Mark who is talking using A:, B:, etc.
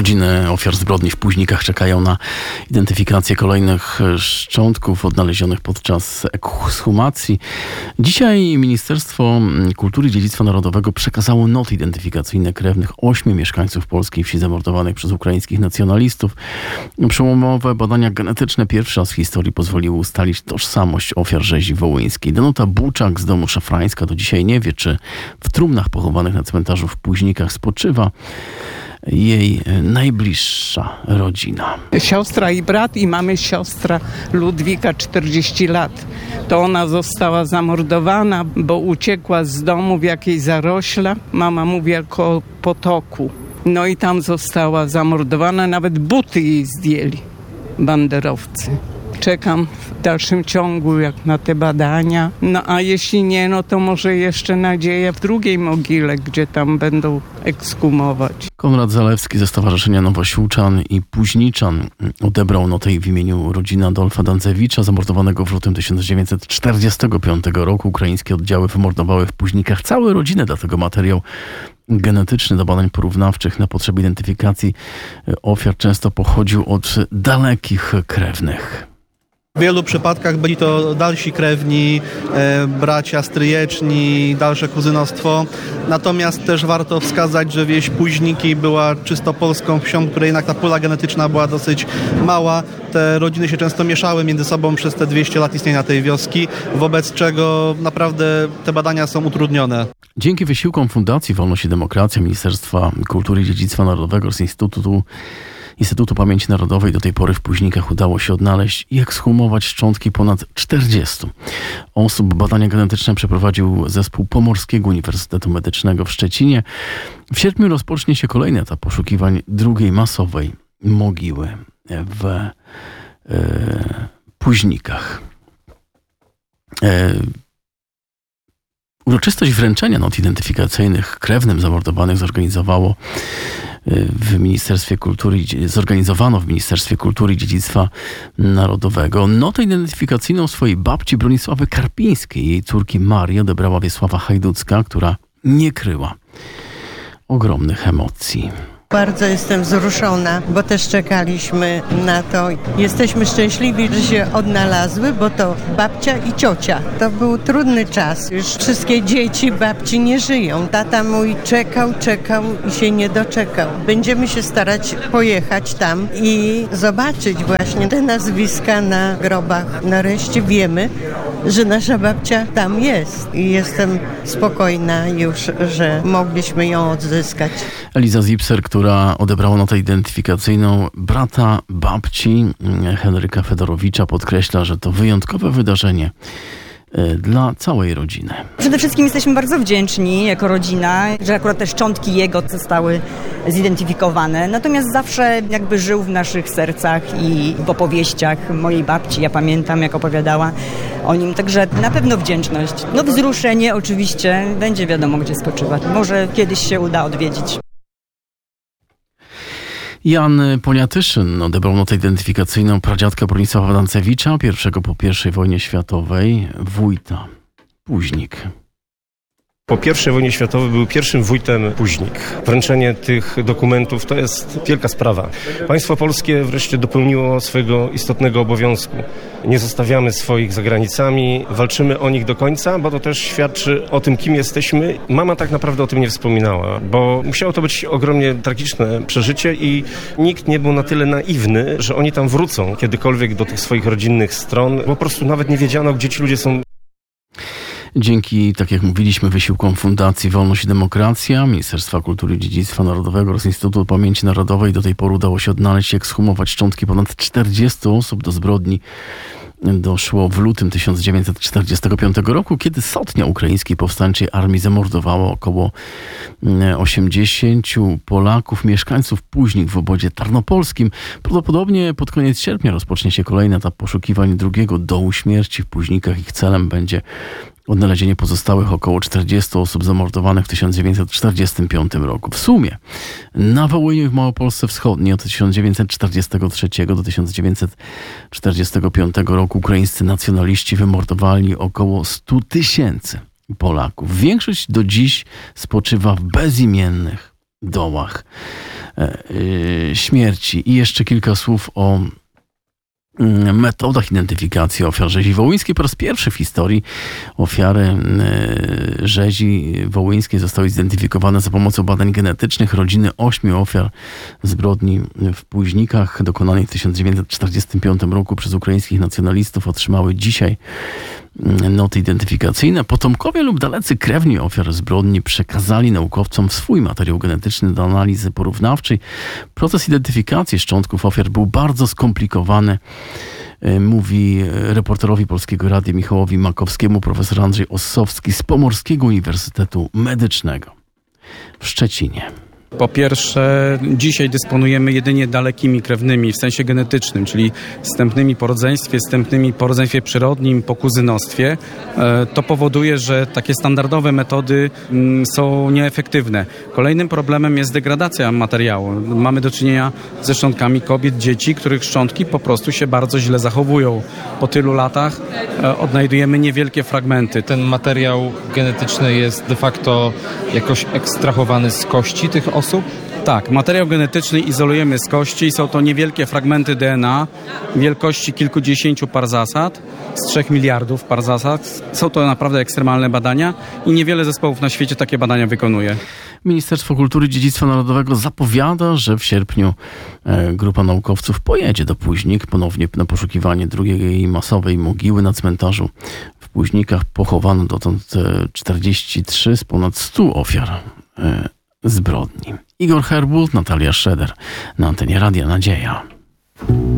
A: Rodziny ofiar zbrodni w Późnikach czekają na identyfikację kolejnych szczątków odnalezionych podczas ekshumacji. Dzisiaj Ministerstwo Kultury i Dziedzictwa Narodowego przekazało noty identyfikacyjne krewnych 8 mieszkańców polskiej wsi zamordowanych przez ukraińskich nacjonalistów. Przełomowe badania genetyczne pierwszy raz w historii pozwoliły ustalić tożsamość ofiar rzezi wołyńskiej. Danuta Buczak z domu Szafrańska do dzisiaj nie wie, czy w trumnach pochowanych na cmentarzu w Późnikach spoczywa jej najbliższa rodzina.
B: Siostra i brat i mamy siostra Ludwika 40 lat. To ona została zamordowana, bo uciekła z domu w jakiejś zarośla. Mama mówi jako potoku. No i tam została zamordowana, nawet buty jej zdjęli banderowcy. Czekam w dalszym ciągu jak na te badania. No a jeśli nie, no to może jeszcze nadzieja w drugiej mogile, gdzie tam będą ekshumować.
A: Konrad Zalewski ze Stowarzyszenia Nowosiłczan i Późniczan odebrał notę w imieniu rodziny Adolfa Dancewicza, zamordowanego w lutym 1945 roku. Ukraińskie oddziały wymordowały w Późnikach całe rodziny, dlatego materiał genetyczny do badań porównawczych na potrzeby identyfikacji ofiar często pochodził od dalekich krewnych.
C: W wielu przypadkach byli to dalsi krewni, bracia stryjeczni, dalsze kuzynostwo. Natomiast też warto wskazać, że wieś Późniki była czysto polską wsią, której jednak ta pula genetyczna była dosyć mała. Te rodziny się często mieszały między sobą przez te 200 lat istnienia tej wioski, wobec czego naprawdę te badania są utrudnione.
A: Dzięki wysiłkom Fundacji Wolność i Demokracja, Ministerstwa Kultury i Dziedzictwa Narodowego oraz Instytutu Pamięci Narodowej do tej pory w Późnikach udało się odnaleźć i ekshumować szczątki ponad 40 osób. Badania genetyczne przeprowadził zespół Pomorskiego Uniwersytetu Medycznego w Szczecinie. W sierpniu rozpocznie się kolejny etap poszukiwań drugiej masowej mogiły w Późnikach. Uroczystość wręczenia not identyfikacyjnych krewnym zamordowanych zorganizowano w Ministerstwie Kultury i Dziedzictwa Narodowego. Notę identyfikacyjną swojej babci Bronisławy Karpińskiej, jej córki Marii, odebrała Wiesława Hajducka, która nie kryła ogromnych emocji.
D: Bardzo jestem wzruszona, bo też czekaliśmy na to. Jesteśmy szczęśliwi, że się odnalazły, bo to babcia i ciocia. To był trudny czas. Już wszystkie dzieci babci nie żyją. Tata mój czekał i się nie doczekał. Będziemy się starać pojechać tam i zobaczyć właśnie te nazwiska na grobach. Nareszcie wiemy, że nasza babcia tam jest i jestem spokojna już, że mogliśmy ją odzyskać.
A: Eliza Zipser, która odebrała notę identyfikacyjną brata babci Henryka Fedorowicza, podkreśla, że to wyjątkowe wydarzenie dla całej rodziny.
E: Przede wszystkim jesteśmy bardzo wdzięczni jako rodzina, że akurat te szczątki jego zostały zidentyfikowane. Natomiast zawsze jakby żył w naszych sercach i w opowieściach mojej babci. Ja pamiętam, jak opowiadała o nim. Także na pewno wdzięczność. No wzruszenie oczywiście, będzie wiadomo, gdzie spoczywa. Może kiedyś się uda odwiedzić.
A: Jan Poniatyszyn odebrał notę identyfikacyjną pradziadka Bronisława Dancewicza, pierwszego po I wojnie światowej wójta Późnik.
F: Po I wojnie światowej był pierwszym wójtem Późnik. Wręczenie tych dokumentów to jest wielka sprawa. Państwo polskie wreszcie dopełniło swojego istotnego obowiązku. Nie zostawiamy swoich za granicami, walczymy o nich do końca, bo to też świadczy o tym, kim jesteśmy. Mama tak naprawdę o tym nie wspominała, bo musiało to być ogromnie tragiczne przeżycie i nikt nie był na tyle naiwny, że oni tam wrócą kiedykolwiek do tych swoich rodzinnych stron. Po prostu nawet nie wiedziano, gdzie ci ludzie są.
A: Dzięki, tak jak mówiliśmy, wysiłkom Fundacji Wolność i Demokracja, Ministerstwa Kultury i Dziedzictwa Narodowego oraz Instytutu Pamięci Narodowej do tej pory udało się odnaleźć i ekshumować szczątki ponad 40 osób. Do zbrodni doszło w lutym 1945 roku, kiedy sotnia ukraińskiej powstańczej armii zamordowała około 80 Polaków, mieszkańców Późnik w obozie tarnopolskim. Prawdopodobnie pod koniec sierpnia rozpocznie się kolejny etap poszukiwań drugiego dołu śmierci w Późnikach. Ich celem będzie odnalezienie pozostałych około 40 osób zamordowanych w 1945 roku. W sumie na Wołyniu i w Małopolsce Wschodniej od 1943 do 1945 roku ukraińscy nacjonaliści wymordowali około 100 000 Polaków. Większość do dziś spoczywa w bezimiennych dołach śmierci. I jeszcze kilka słów o metodach identyfikacji ofiar rzezi wołyńskiej. Po raz pierwszy w historii ofiary rzezi wołyńskiej zostały zidentyfikowane za pomocą badań genetycznych. Rodziny 8 ofiar zbrodni w Późnikach dokonanej w 1945 roku przez ukraińskich nacjonalistów otrzymały dzisiaj noty identyfikacyjne. Potomkowie lub dalecy krewni ofiar zbrodni przekazali naukowcom swój materiał genetyczny do analizy porównawczej. Proces identyfikacji szczątków ofiar był bardzo skomplikowany, mówi reporterowi Polskiego Radia Michałowi Makowskiemu profesor Andrzej Ossowski z Pomorskiego Uniwersytetu Medycznego w Szczecinie.
G: Po pierwsze, dzisiaj dysponujemy jedynie dalekimi krewnymi w sensie genetycznym, czyli wstępnymi po rodzeństwie przyrodnim, po kuzynostwie. To powoduje, że takie standardowe metody są nieefektywne. Kolejnym problemem jest degradacja materiału. Mamy do czynienia ze szczątkami kobiet, dzieci, których szczątki po prostu się bardzo źle zachowują. Po tylu latach odnajdujemy niewielkie fragmenty.
H: Ten materiał genetyczny jest de facto jakoś ekstrahowany z kości tych osób?
G: Tak, materiał genetyczny izolujemy z kości i są to niewielkie fragmenty DNA wielkości kilkudziesięciu par zasad, z 3 miliardów par zasad. Są to naprawdę ekstremalne badania i niewiele zespołów na świecie takie badania wykonuje.
A: Ministerstwo Kultury i Dziedzictwa Narodowego zapowiada, że w sierpniu grupa naukowców pojedzie do Późnik ponownie na poszukiwanie drugiej masowej mogiły na cmentarzu w Późnikach. Pochowano dotąd 43 z ponad 100 ofiar zbrodni. Igor Herbut, Natalia Szeder na antenie Radia Nadzieja.